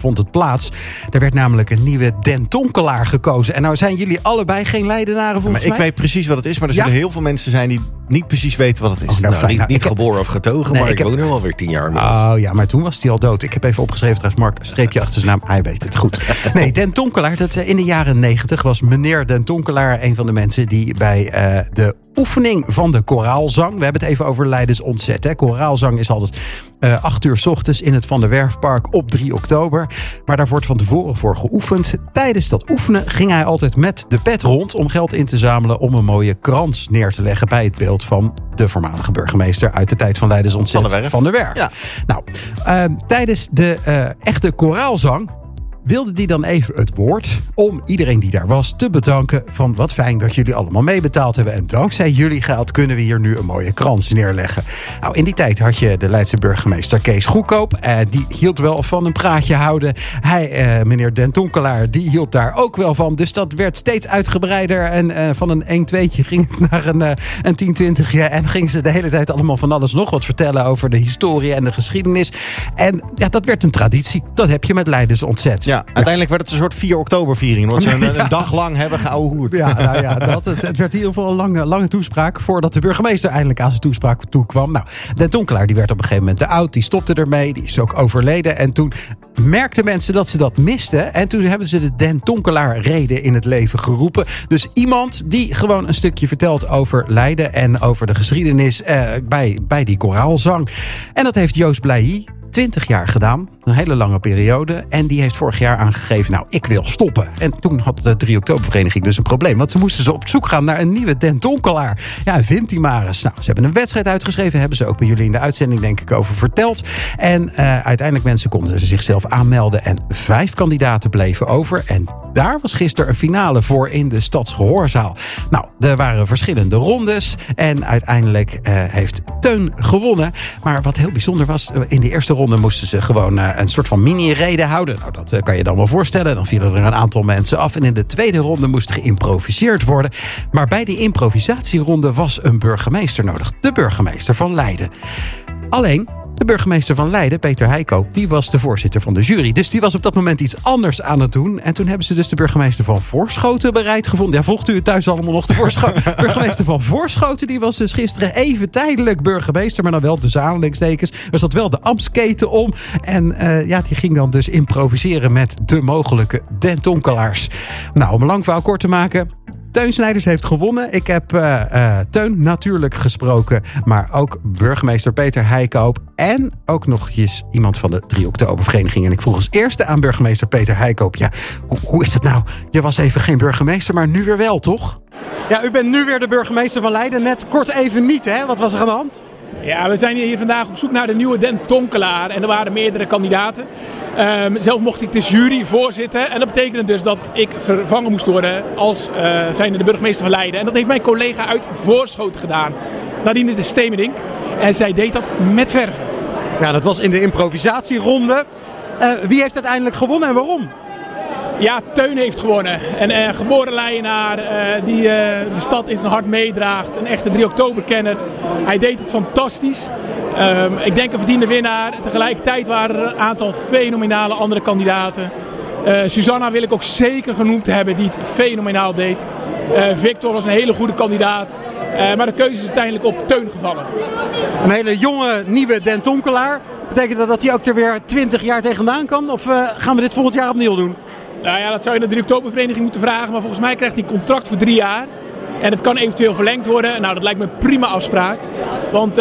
vond het plaats. Er werd namelijk een nieuwe Den Tonkelaar gekozen. En nou zijn jullie allebei geen Leidenaren volgens mij. Ik weet precies wat het is, maar er zullen heel veel mensen zijn die niet precies weten wat het is. Niet geboren of getogen, maar ik woon nu alweer 10 jaar. Oh ja, maar toen was hij al dood. Ik heb even opgeschreven trouwens, Mark, streepje achter zijn naam. Hij weet het goed. Nee, Den Tonkelaar, in de jaren 90 was meneer Den Tonkelaar een van de mensen die bij de oefening van de koraalzang. We hebben het even over Leidens ontzet. Hè. Koraalzang is altijd 8 uur 's ochtends in het Van der Werfpark op 3 oktober. Maar daar wordt van tevoren voor geoefend. Tijdens dat oefenen ging hij altijd met de pet rond om geld in te zamelen om een mooie krans neer te leggen bij het beeld van de voormalige burgemeester uit de tijd van Leidens ontzet, Van der Werf. Ja. Nou, tijdens de echte koraalzang wilde die dan even het woord om iedereen die daar was te bedanken van wat fijn dat jullie allemaal meebetaald hebben. En dankzij jullie geld kunnen we hier nu een mooie krans neerleggen. Nou, in die tijd had je de Leidse burgemeester Kees Goedkoop. Die hield wel van een praatje houden. Hij, meneer Den Tonkelaar, die hield daar ook wel van. Dus dat werd steeds uitgebreider. En van een 1-2'tje ging het naar een 10-20'tje. En gingen ze de hele tijd allemaal van alles nog wat vertellen over de historie en de geschiedenis. En ja, dat werd een traditie. Dat heb je met Leidens ontzet. Ja, uiteindelijk werd het een soort 4 oktoberviering. Want ze een dag lang hebben geouwehoerd. Ja, nou ja, het werd in ieder geval een lange toespraak voordat de burgemeester eindelijk aan zijn toespraak toe kwam. Nou, Den Tonkelaar die werd op een gegeven moment te oud. Die stopte ermee. Die is ook overleden. En toen merkten mensen dat ze dat misten. En toen hebben ze de Den Tonkelaar reden in het leven geroepen. Dus iemand die gewoon een stukje vertelt over Leiden en over de geschiedenis bij die koraalzang. En dat heeft Joost Blahy 20 jaar gedaan. Een hele lange periode. En die heeft vorig jaar aangegeven, nou, ik wil stoppen. En toen had de 3 oktobervereniging dus een probleem. Want ze moesten op zoek gaan naar een nieuwe Den Tonkelaar. Ja, vindt die maar eens. Nou, ze hebben een wedstrijd uitgeschreven. Hebben ze ook bij jullie in de uitzending denk ik over verteld. En uiteindelijk mensen konden ze zichzelf aanmelden. En 5 kandidaten bleven over. En daar was gisteren een finale voor in de Stadsgehoorzaal. Nou, er waren verschillende rondes. En uiteindelijk heeft Teun gewonnen. Maar wat heel bijzonder was, in de eerste ronde moesten ze gewoon een soort van mini-reden houden. Nou, dat kan je dan wel voorstellen. Dan vielen er een aantal mensen af. En in de tweede ronde moest geïmproviseerd worden. Maar bij die improvisatieronde was een burgemeester nodig. De burgemeester van Leiden. Alleen, de burgemeester van Leiden, Peter Heikoop, die was de voorzitter van de jury. Dus die was op dat moment iets anders aan het doen. En toen hebben ze dus de burgemeester van Voorschoten bereid gevonden. Ja, volgt u het thuis allemaal nog? De burgemeester van Voorschoten, die was dus gisteren even tijdelijk burgemeester. Maar dan wel de aanhalingstekens. Er zat wel de ambtsketen om. En die ging dan dus improviseren met de mogelijke Den Tonkelaars. Nou, om een lang verhaal kort te maken, Teun Snijders heeft gewonnen. Ik heb Teun natuurlijk gesproken. Maar ook burgemeester Peter Heikoop. En ook nog eens iemand van de 3 oktobervereniging. En ik vroeg als eerste aan burgemeester Peter Heikoop. Ja, hoe is het nou? Je was even geen burgemeester, maar nu weer wel, toch? Ja, u bent nu weer de burgemeester van Leiden. Net kort even niet, hè? Wat was er aan de hand? Ja, we zijn hier vandaag op zoek naar de nieuwe Den Tonkelaar. En er waren meerdere kandidaten. Zelf mocht ik de jury voorzitten. En dat betekende dus dat ik vervangen moest worden als zijnde de burgemeester van Leiden. En dat heeft mijn collega uit Voorschoten gedaan, Nadine de Stemerdink. En zij deed dat met verven. Ja, dat was in de improvisatieronde. Wie heeft uiteindelijk gewonnen en waarom? Ja, Teun heeft gewonnen. Een geboren Leidenaar die de stad in zijn hart meedraagt. Een echte 3 oktoberkenner. Hij deed het fantastisch. Ik denk een verdiende winnaar. Tegelijkertijd waren er een aantal fenomenale andere kandidaten. Susanna wil ik ook zeker genoemd hebben, die het fenomenaal deed. Victor was een hele goede kandidaat. Maar de keuze is uiteindelijk op Teun gevallen. Een hele jonge, nieuwe Den Tonkelaar. Betekent dat hij ook er weer 20 jaar tegenaan kan? Of gaan we dit volgend jaar opnieuw doen? Nou ja, dat zou je naar de 3 oktobervereniging moeten vragen. Maar volgens mij krijgt hij een contract voor 3 jaar. En het kan eventueel verlengd worden. Nou, dat lijkt me een prima afspraak. Want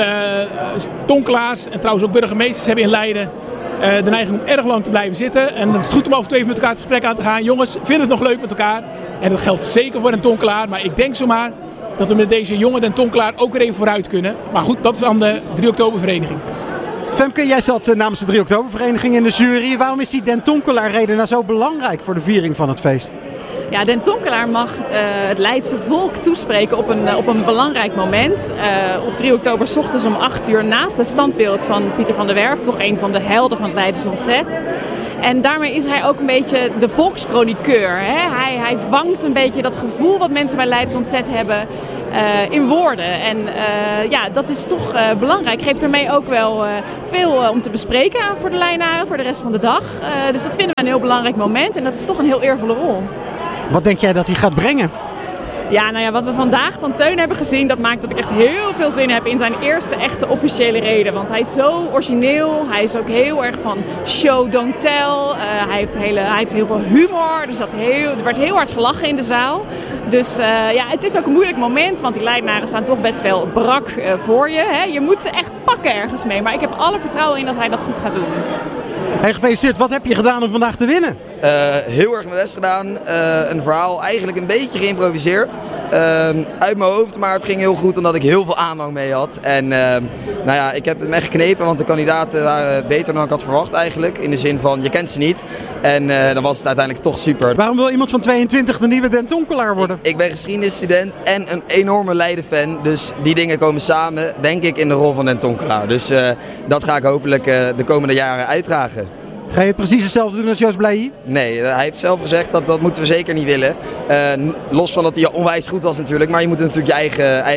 Tonkelaars en trouwens ook burgemeesters hebben in Leiden de neiging om erg lang te blijven zitten. En dan is het goed om af en toe even met elkaar het gesprek aan te gaan. Jongens, vinden het nog leuk met elkaar? En dat geldt zeker voor een Tonkelaar. Maar ik denk zomaar dat we met deze jonge Den Tonkelaar ook weer even vooruit kunnen. Maar goed, dat is aan de 3 oktobervereniging. Femke, jij zat namens de 3 oktobervereniging in de jury. Waarom is die Den Tonkelaar reden nou zo belangrijk voor de viering van het feest? Ja, Den Tonkelaar mag het Leidse volk toespreken op een belangrijk moment. Op 3 oktober 's ochtends om 8 uur naast het standbeeld van Pieter van der Werf. Toch een van de helden van het Leidens ontzet. En daarmee is hij ook een beetje de volkschroniqueur. Hè? Hij vangt een beetje dat gevoel wat mensen bij Leidsontzet hebben in woorden. En dat is toch belangrijk. Geeft ermee ook wel veel om te bespreken voor de Leidenaren, voor de rest van de dag. Dus dat vinden we een heel belangrijk moment. En dat is toch een heel eervolle rol. Wat denk jij dat hij gaat brengen? Ja, wat we vandaag van Teun hebben gezien, dat maakt dat ik echt heel veel zin heb in zijn eerste echte officiële reden. Want hij is zo origineel, hij is ook heel erg van show, don't tell. Hij heeft heel veel humor, dus er werd heel hard gelachen in de zaal. Dus het is ook een moeilijk moment, want die Leidenaren staan toch best wel brak voor je. Hè? Je moet ze echt pakken ergens mee, maar ik heb alle vertrouwen in dat hij dat goed gaat doen. Hey, gefeliciteerd. Wat heb je gedaan om vandaag te winnen? Heel erg mijn best gedaan. Een verhaal eigenlijk een beetje geïmproviseerd. Uit mijn hoofd, maar het ging heel goed omdat ik heel veel aanhang mee had. En ik heb hem echt geknepen, want de kandidaten waren beter dan ik had verwacht eigenlijk. In de zin van, je kent ze niet. En dan was het uiteindelijk toch super. Waarom wil iemand van 22 de nieuwe Den Tonkelaar worden? Ik ben geschiedenisstudent en een enorme Leiden-fan. Dus die dingen komen samen, denk ik, in de rol van Den Tonkelaar. Dus dat ga ik hopelijk de komende jaren uitdragen. Ga je precies hetzelfde doen als Joost Bleijen? Nee, hij heeft zelf gezegd dat moeten we zeker niet willen. Los van dat hij onwijs goed was natuurlijk. Maar je moet er natuurlijk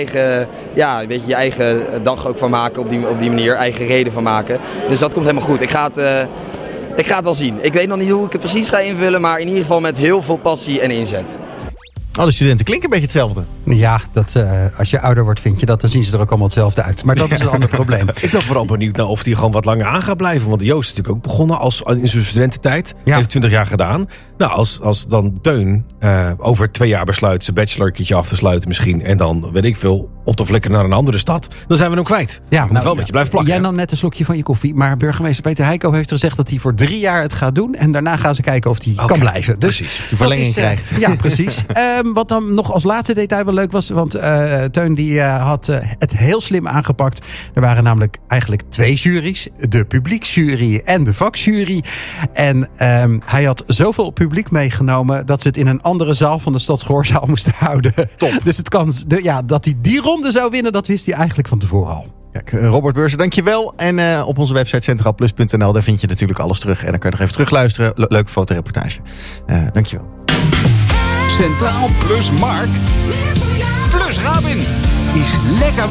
je eigen dag ook van maken op die manier. Eigen reden van maken. Dus dat komt helemaal goed. Ik ga het wel zien. Ik weet nog niet hoe ik het precies ga invullen. Maar in ieder geval met heel veel passie en inzet. Alle studenten klinken een beetje hetzelfde. Ja, als je ouder wordt vind je dat, dan zien ze er ook allemaal hetzelfde uit. Maar dat is een ander probleem. Ik ben vooral benieuwd naar of hij gewoon wat langer aan gaat blijven. Want Joost is natuurlijk ook begonnen in zijn studententijd. Ja. Heeft 20 jaar gedaan. Nou, als dan Teun over 2 jaar besluit zijn bachelorkietje af te sluiten misschien. En dan, weet ik veel, op te flikkeren naar een andere stad. Dan zijn we hem kwijt. Ja, moet wel een beetje blijven plakken. Jij nam net een slokje van je koffie. Maar burgemeester Peter Heiko heeft gezegd dat hij voor 3 jaar het gaat doen. En daarna gaan ze kijken of hij kan blijven. Dus precies. De verlenging krijgt. Ja, precies. Wat dan nog als laatste detail wel leuk was. Want Teun die had het heel slim aangepakt. Er waren namelijk eigenlijk 2 juries. De publieksjury en de vakjury. En hij had zoveel publiek meegenomen dat ze het in een andere zaal van de Stadsgehoorzaal moesten houden. Top. Dus het kan, dat hij die ronde zou winnen, dat wist hij eigenlijk van tevoren al. Kijk, Robert Beurzen, dankjewel. En op onze website centraalplus.nl, daar vind je natuurlijk alles terug. En dan kun je nog even terugluisteren. Leuke fotoreportage. Dankjewel. Centraal Plus Mark. Plus Rabin. Is lekker